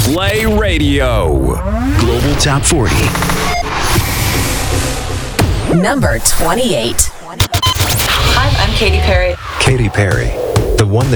Play Radio. Global Top 40. Number 28. Hi, I'm Katy Perry. Katy Perry, the one that